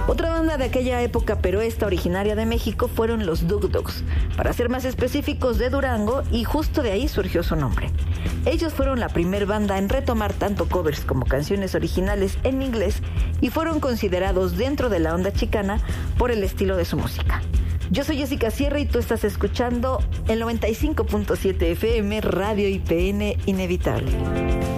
Otra banda de aquella época, pero esta originaria de México, fueron los Dug Dogs, para ser más específicos de Durango, y justo de ahí surgió su nombre. Ellos fueron la primer banda en retomar tanto covers como canciones originales en inglés y fueron considerados dentro de la onda chicana por el estilo de su música. Yo soy Jessica Sierra y tú estás escuchando el 95.7 FM Radio IPN Inevitable.